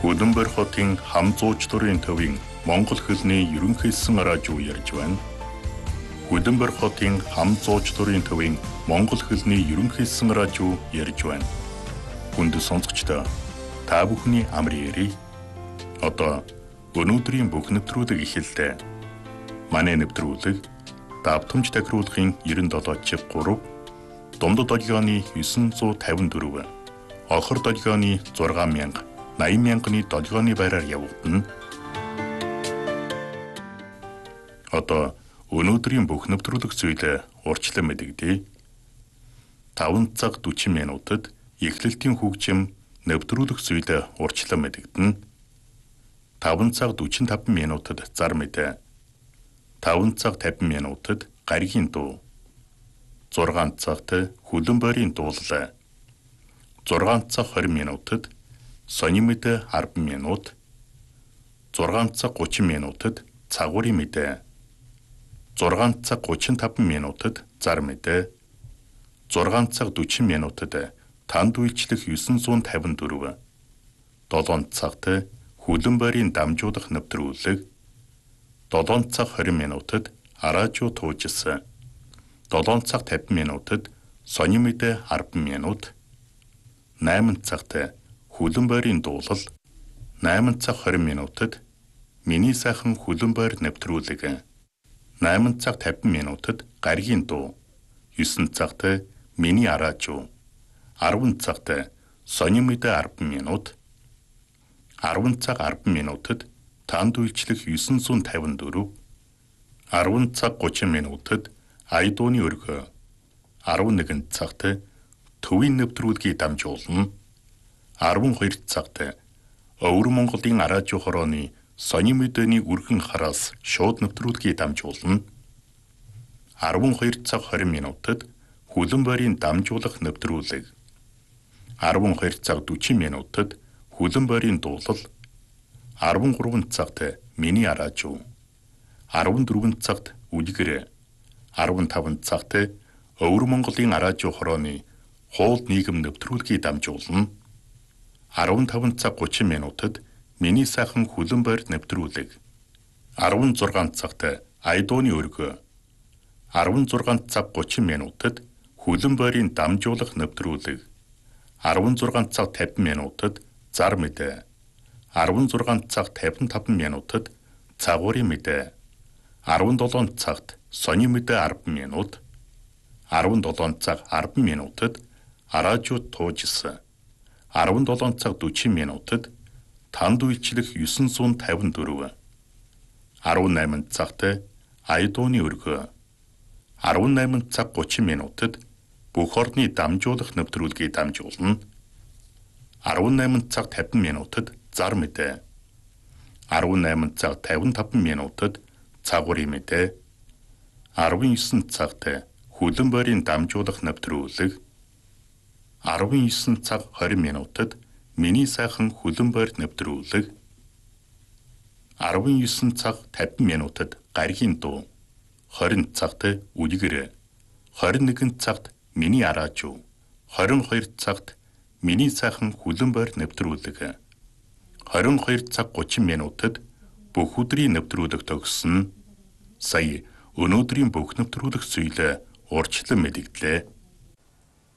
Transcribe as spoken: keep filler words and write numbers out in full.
Хөлбөмбөр хотын хам зуучлалын төвийн Монгол хэлний ерөнхийлсөн радио ярьж байна. Хөлбөмбөр хотын хам зуучлалын төвийн Монгол хэлний ерөнхийлсөн радио ярьж байна. Хүнд сонсогчдоо та бүхний амрын ярий. Одоо өнөөдрийн бүх нэвтрүүлэг эхэллээ. Манай нэвтрүүлэг давтамж тахируулахын девяносто чиг три, дундад долгионы девятьсот пятьдесят четыре, охор долгионы шесть мянга, восемьдесят мянганы долгионы байраар явагдана. Одоо өнөөдрийн бүх нэвтрүүлэг зүйлээ урьдчилан мэдэгдээ. таван цаг сорок минутад эхлэлтийн хөгжим нэвтрүүлэг зүйлээ урьдчилан мэдэгдэнэ. таван цаг сорок пять минутад зар мэдээ. таван цаг пятьдесят минутад гаригийн дуу. зургаан цагт хөлбөмбөрийн дуулал. зургаан цаг двадцать минутад сони мэдээ десять минут. зургаан цаг тридцать минутад цагуурийн мэдээ. зургаан цаг тридцать пять минутад зар мэдээ. зургаан цаг сорок минутад танд үйлчлэх девятьсот пятьдесят четыре. долоон цагт хөлбөмбөрийн дамжуулах нэвтрүүлэг. долоон цаг двадцать минутад радио туужсан. долоон цаг пятьдесят минутад сони мэдээ десять минут. восемь цагт хөлбөмбөрийн дуулал. восемь цаг двадцать минутад миний сайхан хөлбөмбөр нэвтрүүлэг. восемь цаг пятьдесят минутад гаригийн дуу. девять цагт миний радио. десять цагт сони мэдээ десять минут. десять цаг десять минутад танд үйлчлэх девятьсот пятьдесят четыре. десять цаг тридцать минутад айдууны өргөө. одиннадцать цагт төвийн нэвтрүүлгийг дамжуулна. двадцать два цагт Өвөр Монголын радио хорооны сони мэдээний үргэн хараас шууд нэвтрүүлгийг дамжуулна. двадцать два цаг двадцать минутад хөлбөмбөрийн дамжуулах нэвтрүүлэг. двадцать два цаг сорок минутад хөлбөмбөрийн дуулал. десять три цагт миний радио. десять четыре цагт үлгэр. десять пять цагт Өвөр Монголын радио хорооны хууль нийгэм нэвтрүүлгийг дамжуулна. десять пять цаг тридцать минутад миний сайхан хөлбөмбөр нэвтрүүлэг. шесть цагт айдууны өргөө. шесть цаг тридцать минутад хөлбөмбөрийн дамжуулах нэвтрүүлэг. шесть цаг пятьдесят минутад зар мэдээ. шесть цаг пятьдесят пять минутад цагуурийн мэдээ. десять цагт сони мэдээ десять минут. десять цаг десять минутад радио туужсан. десять цаг сорок минутад танд үйлчлэх девятьсот пятьдесят четыре. десять цагт айдууны өргөө. десять цаг тридцать минутад бүх орны дамжуулах нэвтрүүлгийг дамжуулна. десять цаг пятьдесят минутад зар мэдээ. десять цаг пятьдесят пять минутад цагуурийн мэдээ. девятнадцать цагт хөлбөмбөрийн дамжуулах нэвтрүүлэг. девятнадцать цаг двадцать минутад миний сайхан хөлбөмбөр нэвтрүүлэг. девятнадцать цаг пятьдесят минутад гаригийн дуу. двадцать цагт үлгэр. двадцать один цагт миний радио. двадцать два цагт миний сайхан хөлбөмбөр нэвтрүүлэг. двадцать два цаг тридцать минутад бүх өдрийн нэвтрүүлэг төгссөн. Сая өнөөдрийн бүх нэвтрүүлэг зүйлээ урьдчилан мэдэгдлээ.